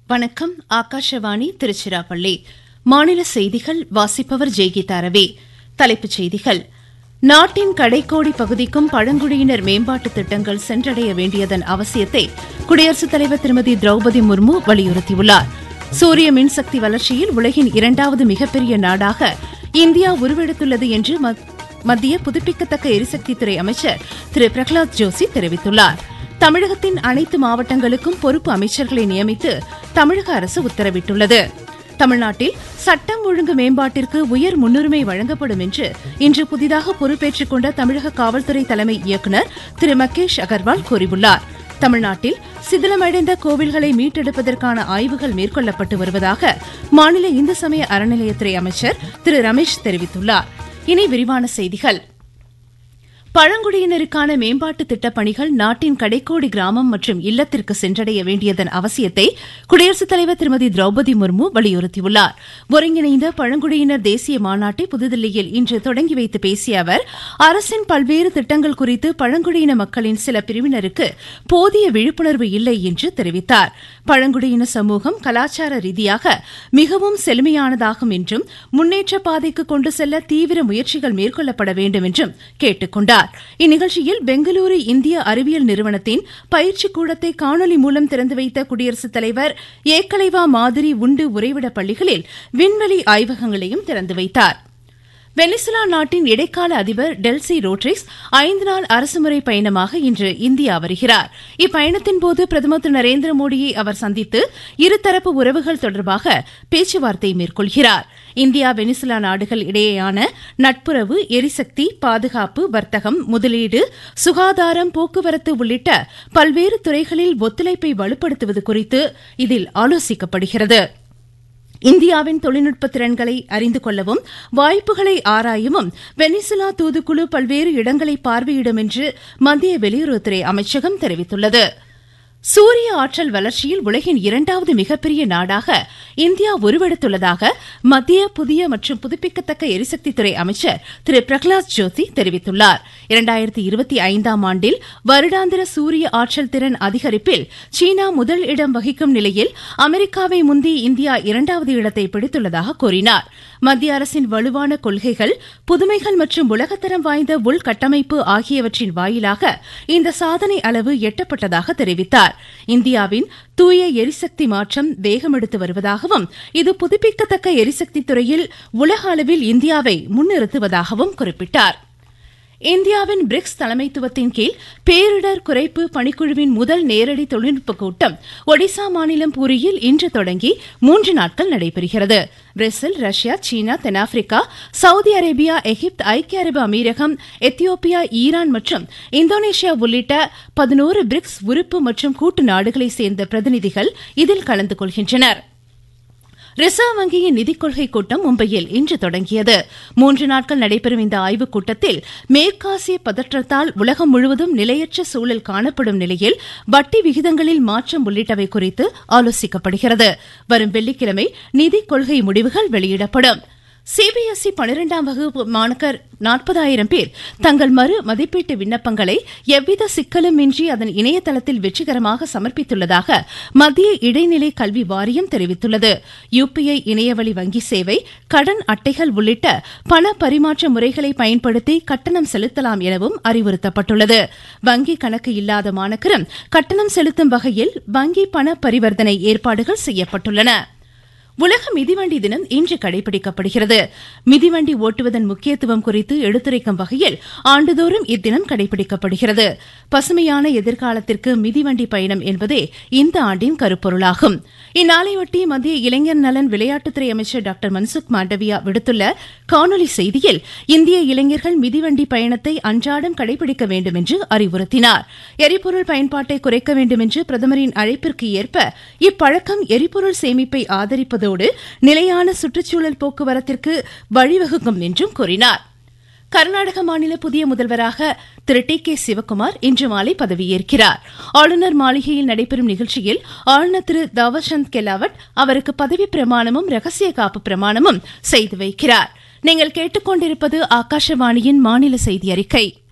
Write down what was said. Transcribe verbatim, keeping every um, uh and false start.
வணக்கம். ஆகாஷவாணி திருச்சிராப்பள்ளி. மாநில செய்திகள் வாசிப்பவர் ஜெய்கீதா ரவி. தலைப்புச் செய்திகள். நாட்டின் கடைக்கோடி பகுதிக்கும் பழங்குடியினர் மேம்பாட்டு திட்டங்கள் சென்றடைய வேண்டியதன் அவசியத்தை குடியரசுத் தலைவர் திருமதி திரௌபதி முர்மு வலியுறுத்தியுள்ளார். சூரிய மின்சக்தி வளர்ச்சியில் உலகின் இரண்டாவது மிகப்பெரிய நாடாக இந்தியா உருவெடுத்துள்ளது என்று மத்திய புதுப்பிக்கத்தக்க எரிசக்தித்துறை அமைச்சர் திரு பிரகலாத் ஜோஷி தெரிவித்துள்ளார். தமிழகத்தின் அனைத்து மாவட்டங்களுக்கும் பொறுப்பு அமைச்சர்களை நியமித்து தமிழக அரசு உத்தரவிட்டுள்ளது. தமிழ்நாட்டில் சட்டம் ஒழுங்கு மேம்பாட்டிற்கு உயர் முன்னுரிமை வழங்கப்படும் என்று இன்று புதிதாக பொறுப்பேற்றுக் கொண்ட தமிழக காவல்துறை தலைமை இயக்குநர் திரு மகேஷ் அகர்வால் கூறியுள்ளார். தமிழ்நாட்டில் சிதிலமடைந்த கோவில்களை மீட்டெடுப்பதற்கான ஆய்வுகள் மேற்கொள்ளப்பட்டு வருவதாக மாநில இந்து சமய அறநிலையத்துறை அமைச்சர் திரு ரமேஷ் தெரிவித்துள்ளார். இனி விரிவான செய்திகள். பழங்குடியினருக்கான மேம்பாட்டு திட்டப் பணிகள் நாட்டின் கடைக்கோடி கிராமம் மற்றும் இல்லத்திற்கு சென்றடைய வேண்டியதன் அவசியத்தை குடியரசுத் தலைவர் திருமதி திரௌபதி முர்மு வலியுறுத்தியுள்ளார். ஒருங்கிணைந்த பழங்குடியினர் தேசிய மாநாட்டை புதுதில்லியில் இன்று தொடங்கி வைத்து பேசிய அவர், அரசின் பல்வேறு திட்டங்கள் குறித்து பழங்குடியின மக்களின் சில பிரிவினருக்கு போதிய விழிப்புணர்வு இல்லை என்று தெரிவித்தார். பழங்குடியின சமூகம் கலாச்சார ரீதியாக மிகவும் செழுமையானதாகும் என்றும் முன்னேற்ற பாதைக்கு கொண்டு செல்ல தீவிர முயற்சிகள் மேற்கொள்ளப்பட வேண்டும் என்றும் கேட்டுக் கொண்டார். இந்நிகழ்ச்சியில் பெங்களூரு இந்திய அறிவியல் நிறுவனத்தின் பயிற்சி கூடத்தை காணொலி மூலம் திறந்து வைத்த குடியரசுத் தலைவர் ஏக்கலைவா மாதிரி உண்டு உறைவிட பள்ளிகளில் விண்வெளி ஆய்வகங்களையும் திறந்து வைத்தார். வெனிசுலா நாட்டின் இடைக்கால அதிபர் டெல்சி ரோட்ரிக்ஸ் ஐந்து நாள் அரசுமுறை பயணமாக இன்று இந்தியா வருகிறார். இப்பயணத்தின்போது பிரதமர் திரு நரேந்திர மோடியை அவர் சந்தித்து இருதரப்பு உறவுகள் தொடர்பாக பேச்சுவார்த்தை மேற்கொள்கிறார். இந்தியா வெனிசுலா நாடுகள் இடையேயான நட்புறவு, எரிசக்தி, பாதுகாப்பு, வர்த்தகம், முதலீடு, சுகாதாரம், போக்குவரத்து உள்ளிட்ட பல்வேறு துறைகளில் ஒத்துழைப்பை வலுப்படுத்துவது குறித்து இதில் ஆலோசிக்கப்படுகிறது. இந்தியாவின் தொழில்நுட்ப திறன்களை அறிந்து கொள்ளவும் வாய்ப்புகளை ஆராயவும் வெனிசுலா தூதுக்குழு பல்வேறு இடங்களை பார்வையிடும் என்று மத்திய வெளியுறவுத்துறை அமைச்சகம் தெரிவித்துள்ளது. சூரிய ஆற்றல் வளர்ச்சியில் உலகின் இரண்டாவது மிகப்பெரிய நாடாக இந்தியா உருவெடுத்துள்ளதாக மத்திய புதிய மற்றும் புதுப்பிக்கத்தக்க எரிசக்தித்துறை அமைச்சர் திரு பிரகலாத் ஜோஷி தெரிவித்துள்ளார். இரண்டாயிரத்தி இருபத்தி ஐந்தாம் ஆண்டில் வருடாந்திர சூரிய ஆற்றல் திறன் அதிகரிப்பில் சீனா முதல் இடம் வகிக்கும் நிலையில் அமெரிக்காவை முந்தி இந்தியா இரண்டாவது இடத்தை பிடித்துள்ளதாக கூறினார். மத்திய அரசின் வலுவான கொள்கைகள், புதுமைகள் மற்றும் உலகத்தரம் வாய்ந்த உள்கட்டமைப்பு ஆகியவற்றின் வாயிலாக இந்த சாதனை அளவு எட்டப்பட்டதாக தெரிவித்தார். இந்தியாவின் தூய எரிசக்தி மாற்றம் வேகமெடுத்து வருவதாகவும் இது புதுப்பிக்கத்தக்க எரிசக்தி துறையில் உலக அளவில் இந்தியாவை முன்னிறுத்துவதாகவும் குறிப்பிட்டார். இந்தியாவின் பிரிக்ஸ் தலைமைத்துவத்தின் கீழ் பேரிடர் குறைப்பு பணிக்குழுவின் முதல் நேரடி தொழில்நுட்ப கூட்டம் ஒடிசா மாநிலம் பூரியில் இன்று தொடங்கி மூன்று நாட்கள் நடைபெறுகிறது. பிரேசில், ரஷ்யா, சீனா, தென்னாப்பிரிக்கா, சவுதி அரேபியா, எகிப்து, ஐக்கிய அரபு அமீரகம், எத்தியோப்பியா, ஈரான் மற்றும் இந்தோனேஷியா உள்ளிட்ட பதினோரு பிரிக்ஸ் உறுப்பு மற்றும் கூட்டு நாடுகளைச் சேர்ந்த பிரதிநிதிகள் இதில் கலந்து கொள்கின்றனர். ரிசர்வ் வங்கியின் நிதிக் கொள்கை கூட்டம் மும்பையில் இன்று தொடங்கியது. மூன்று நாட்கள் நடைபெறும் இந்த ஆய்வுக் கூட்டத்தில் மேற்காசிய பதற்றத்தால் உலகம் முழுவதும் நிலையற்ற சூழல் காணப்படும் நிலையில் வட்டி விகிதங்களில் மாற்றம் உள்ளிட்டவை குறித்து ஆலோசிக்கப்படுகிறது. வரும் வெள்ளிக்கிழமை நிதிக் கொள்கை முடிவுகள் வெளியிடப்படும். சிபிஎஸ்இ பனிரெண்டாம் வகுப்பு மாணாக்கர் நாற்பதாயிரம் பேர் தங்கள் மறு மதிப்பீட்டு விண்ணப்பங்களை எவ்வித சிக்கலும் இன்றி அதன் இணையதளத்தில் வெற்றிகரமாக சமர்ப்பித்துள்ளதாக மத்திய இடைநிலை கல்வி வாரியம் தெரிவித்துள்ளது. யுபிஐ இணையவழி வங்கி சேவை, கடன் அட்டைகள் உள்ளிட்ட பண பரிமாற்ற முறைகளை பயன்படுத்தி கட்டணம் செலுத்தலாம் எனவும் அறிவுறுத்தப்பட்டுள்ளது. வங்கி கணக்கு இல்லாத மாணாக்கரும் கட்டணம் செலுத்தும் வகையில் வங்கி பண பரிவர்த்தனை ஏற்பாடுகள் செய்யப்பட்டுள்ளன. உலக மிதிவண்டி தினம் இன்று கடைபிடிக்கப்படுகிறது. மிதிவண்டி ஓட்டுவதன் முக்கியத்துவம் குறித்து எடுத்துரைக்கும் வகையில் ஆண்டுதோறும் இத்தினம் கடைபிடிக்கப்படுகிறது. பசுமையான எதிர்காலத்திற்கு மிதிவண்டி பயணம் என்பதே இந்த ஆண்டின் கருப்பொருளாகும். இந்நாளையொட்டி மத்திய இளைஞர் நலன் விளையாட்டுத்துறை அமைச்சர் டாக்டர் மன்சுக் மாண்டவியா விடுத்துள்ள காணொலி செய்தியில் இந்திய இளைஞர்கள் மிதிவண்டி பயணத்தை அன்றாடம் கடைபிடிக்க வேண்டும் என்று அறிவுறுத்தினார். எரிபொருள் பயன்பாட்டை குறைக்க வேண்டும் என்று பிரதமரின் அழைப்பிற்கு ஏற்ப இப்பழக்கம் எரிபொருள் சேமிப்பை ஆதரிப்பது நிலையான சுற்றுச்சூழல் போக்குவரத்திற்கு வழிவகுக்கும் என்றும் கூறினார். கர்நாடக மாநில புதிய முதல்வராக திரு டி கே சிவக்குமார் இன்று மாலை பதவியேற்கிறார். ஆளுநர் மாளிகையில் நடைபெறும் நிகழ்ச்சியில் ஆளுநர் திரு தாவர்சந்த் கெலாவட் அவருக்கு பதவி பிரமாணமும் ரகசிய காப்பு பிரமாணமும் செய்து வைக்கிறார். நீங்கள் கேட்டுக்கொண்டிருப்பது ஆகாஷவாணியின் மாநில செய்தி அறிக்கை.